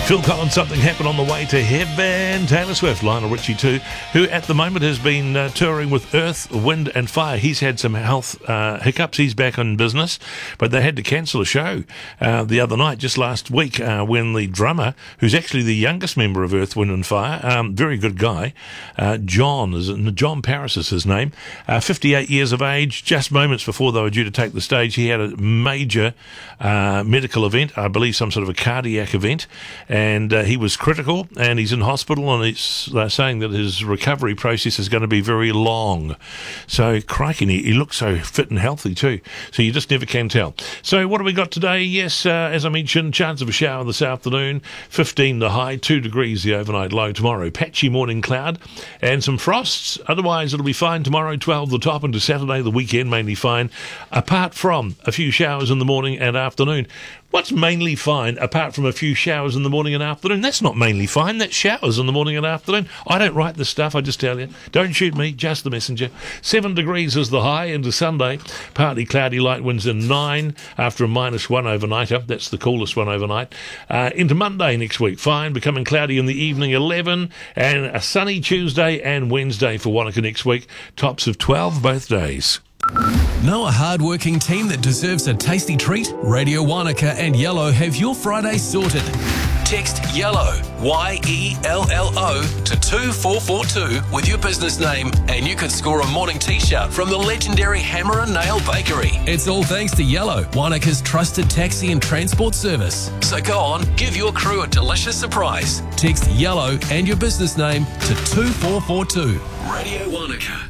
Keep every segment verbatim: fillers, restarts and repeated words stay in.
Phil Collins, Something Happened on the Way to Heaven. Taylor Swift, Lionel Richie too, who at the moment has been uh, touring with Earth, Wind and Fire. He's had some health uh, hiccups. He's back in business, but they had to cancel a show uh, the other night, just last week, uh, when the drummer, who's actually the youngest member of Earth, Wind and Fire, um, very good guy, uh, John, is it, John Paris is his name, uh, fifty-eight years of age, just moments before they were due to take the stage, he had a major uh, medical event, I believe some sort of a cardiac event, and uh, he was critical, and he's in hospital, and it's they're saying that his recovery process is going to be very long. So, crikey, he, he looks so fit and healthy too. So you just never can tell. So what have we got today? Yes, uh, as I mentioned, chance of a shower this afternoon, fifteen the high, two degrees the overnight low tomorrow. Patchy morning cloud and some frosts. Otherwise, it'll be fine tomorrow, twelve the top, into Saturday, the weekend mainly fine, apart from a few showers in the morning and afternoon. What's mainly fine apart from a few showers in the morning and afternoon? That's not mainly fine. That's showers in the morning and afternoon. I don't write this stuff, I just tell you. Don't shoot me, just the messenger. Seven degrees is the high into Sunday. Partly cloudy, light winds in nine after a minus one overnighter. That's the coolest one overnight. Uh, into Monday next week, fine. Becoming cloudy in the evening, eleven. And a sunny Tuesday and Wednesday for Wanaka next week. Tops of twelve both days. Know a hard-working team that deserves a tasty treat? Radio Wanaka and Yellow have your Friday sorted. Text YELLOW, Y E L L O, to two four four two with your business name and you could score a morning t-shirt from the legendary Hammer and Nail Bakery. It's all thanks to Yellow, Wanaka's trusted taxi and transport service. So go on, give your crew a delicious surprise. Text YELLOW and your business name to two four four two. Radio Wanaka.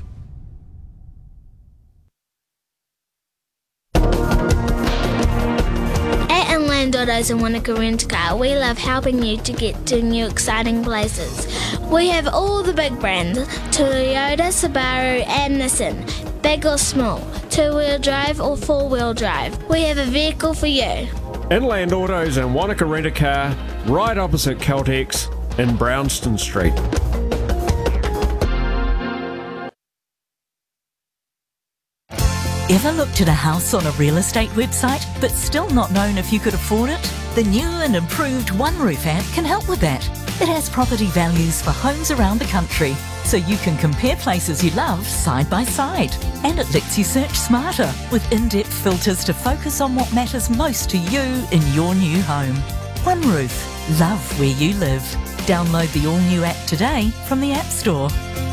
Autos and Wanaka Rent Car, we love helping you to get to new exciting places. We have all the big brands, Toyota, Subaru and Nissan, big or small, two-wheel drive or four-wheel drive. We have a vehicle for you. Inland Autos and Wanaka Rent a Car, right opposite Caltex in Brownston Street. Ever looked at a house on a real estate website but still not known if you could afford it? The new and improved OneRoof app can help with that. It has property values for homes around the country, so you can compare places you love side by side. And it lets you search smarter with in-depth filters to focus on what matters most to you in your new home. OneRoof, love where you live. Download the all-new app today from the App Store.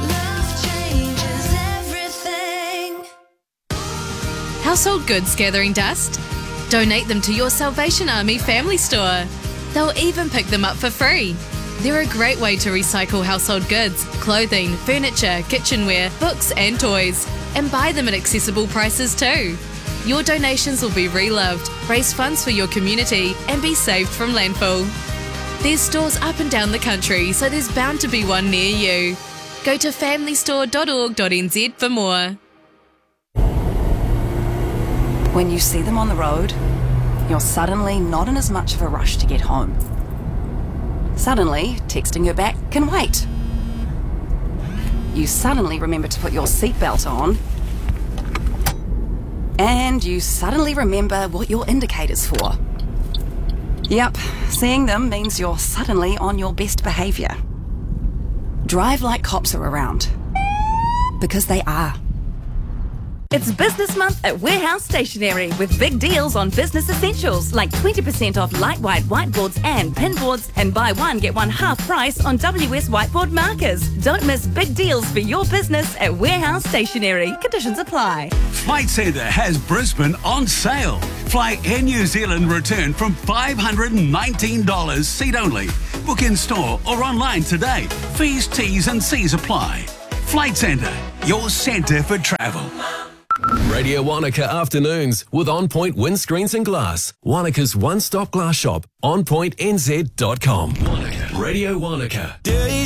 Household goods gathering dust? Donate them to your Salvation Army family store. They'll even pick them up for free. They're a great way to recycle household goods, clothing, furniture, kitchenware, books and toys, and buy them at accessible prices too. Your donations will be reloved, raise funds for your community, and be saved from landfill. There's stores up and down the country, so there's bound to be one near you. Go to family store dot org dot n z for more. When you see them on the road, you're suddenly not in as much of a rush to get home. Suddenly, texting her back can wait. You suddenly remember to put your seatbelt on. And you suddenly remember what your indicator's for. Yep, seeing them means you're suddenly on your best behaviour. Drive like cops are around. Because they are. It's Business Month at Warehouse Stationery with big deals on business essentials like twenty percent off light white whiteboards and pinboards and buy one get one half price on W S whiteboard markers. Don't miss big deals for your business at Warehouse Stationery. Conditions apply. Flight Centre has Brisbane on sale. Fly Air New Zealand return from five hundred nineteen dollars seat only. Book in store or online today. Fees, T's and C's apply. Flight Centre, your centre for travel. Radio Wanaka Afternoons with On Point Windscreens and Glass. Wanaka's one-stop glass shop, on point n z dot com. Wanaka. Radio Wanaka.